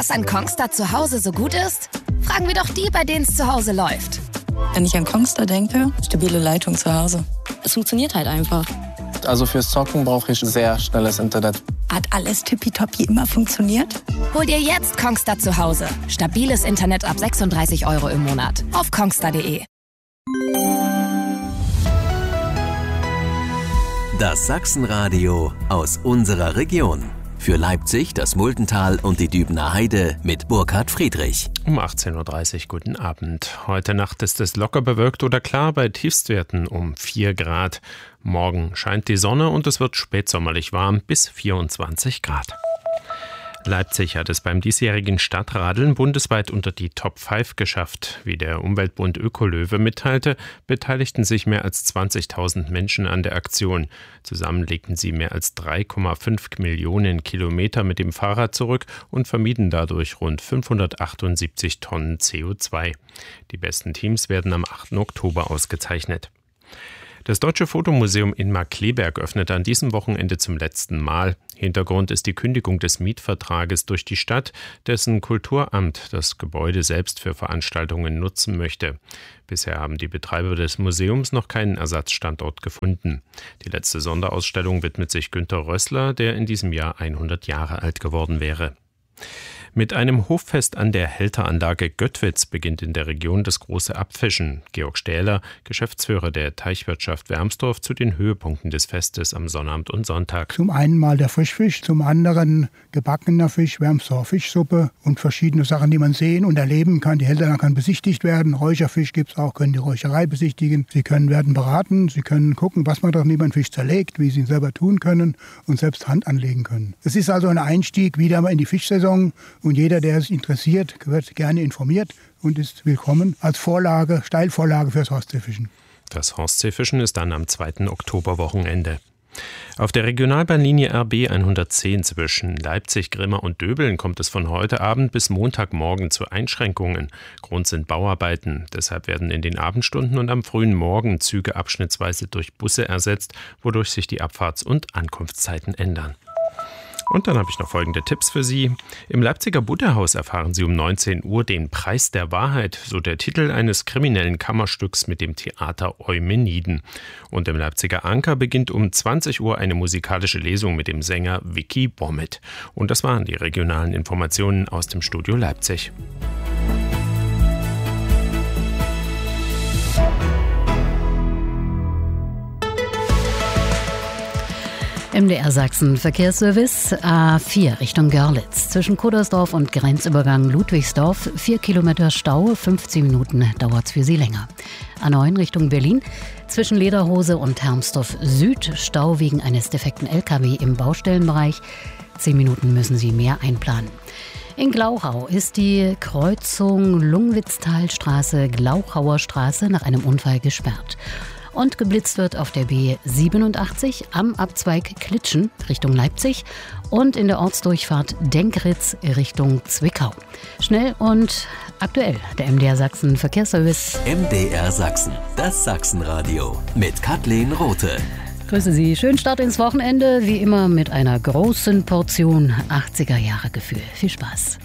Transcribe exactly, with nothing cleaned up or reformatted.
Was an Kongstar zu Hause so gut ist? Fragen wir doch die, bei denen es zu Hause läuft. Wenn ich an Kongstar denke, stabile Leitung zu Hause. Es funktioniert halt einfach. Also fürs Zocken brauche ich sehr schnelles Internet. Hat alles tippitoppi immer funktioniert? Hol dir jetzt Kongstar zu Hause. Stabiles Internet ab sechsunddreißig Euro im Monat. Auf kongstar punkt de. Das Sachsenradio aus unserer Region. Für Leipzig, das Muldental und die Dübener Heide mit Burkhard Friedrich. Um achtzehn Uhr dreißig, guten Abend. Heute Nacht ist es locker bewölkt oder klar bei Tiefstwerten um vier Grad. Morgen scheint die Sonne und es wird spätsommerlich warm bis vierundzwanzig Grad. Leipzig hat es beim diesjährigen Stadtradeln bundesweit unter die Top fünf geschafft. Wie der Umweltbund Ökolöwe mitteilte, beteiligten sich mehr als zwanzigtausend Menschen an der Aktion. Zusammen legten sie mehr als drei Komma fünf Millionen Kilometer mit dem Fahrrad zurück und vermieden dadurch rund fünfhundertachtundsiebzig Tonnen C O zwei. Die besten Teams werden am achten Oktober ausgezeichnet. Das Deutsche Fotomuseum in Markkleeberg öffnet an diesem Wochenende zum letzten Mal. Hintergrund ist die Kündigung des Mietvertrages durch die Stadt, dessen Kulturamt das Gebäude selbst für Veranstaltungen nutzen möchte. Bisher haben die Betreiber des Museums noch keinen Ersatzstandort gefunden. Die letzte Sonderausstellung widmet sich Günter Rössler, der in diesem Jahr hundert Jahre alt geworden wäre. Mit einem Hoffest an der Helteranlage Göttwitz beginnt in der Region das große Abfischen. Georg Stähler, Geschäftsführer der Teichwirtschaft Wermsdorf, zu den Höhepunkten des Festes am Sonnabend und Sonntag. Zum einen mal der Frischfisch, zum anderen gebackener Fisch, Wermsdorfer Fischsuppe und verschiedene Sachen, die man sehen und erleben kann. Die Helteranlage kann besichtigt werden. Räucherfisch gibt es auch, können die Räucherei besichtigen. Sie können werden beraten, Sie können gucken, was man drin, wie man Fisch zerlegt, wie Sie ihn selber tun können und selbst Hand anlegen können. Es ist also ein Einstieg wieder mal in die Fischsaison. Und jeder, der sich interessiert, wird gerne informiert und ist willkommen als Vorlage, Steilvorlage fürs Ostseefischen. Das Ostseefischen ist dann am zweiten Oktoberwochenende. Auf der Regionalbahnlinie R B hundertzehn zwischen Leipzig, Grimma und Döbeln kommt es von heute Abend bis Montagmorgen zu Einschränkungen. Grund sind Bauarbeiten. Deshalb werden in den Abendstunden und am frühen Morgen Züge abschnittsweise durch Busse ersetzt, wodurch sich die Abfahrts- und Ankunftszeiten ändern. Und dann habe ich noch folgende Tipps für Sie. Im Leipziger Butterhaus erfahren Sie um neunzehn Uhr den Preis der Wahrheit, so der Titel eines kriminellen Kammerstücks mit dem Theater Eumeniden. Und im Leipziger Anker beginnt um zwanzig Uhr eine musikalische Lesung mit dem Sänger Vicky Bommet. Und das waren die regionalen Informationen aus dem Studio Leipzig. M D R Sachsen Verkehrsservice A vier Richtung Görlitz. Zwischen Kuddersdorf und Grenzübergang Ludwigsdorf vier Kilometer Stau, fünfzehn Minuten dauert es für Sie länger. A neun Richtung Berlin. Zwischen Lederhose und Hermsdorf Süd Stau wegen eines defekten L K W im Baustellenbereich. zehn Minuten müssen Sie mehr einplanen. In Glauchau ist die Kreuzung Lungwitztalstraße Glauchauer Straße nach einem Unfall gesperrt. Und geblitzt wird auf der B siebenundachtzig am Abzweig Klitschen Richtung Leipzig und in der Ortsdurchfahrt Denkritz Richtung Zwickau. Schnell und aktuell, der M D R Sachsen Verkehrsservice. M D R Sachsen, das Sachsenradio mit Kathleen Rothe. Grüße Sie, schönen Start ins Wochenende, wie immer mit einer großen Portion achtziger Jahre Gefühl. Viel Spaß.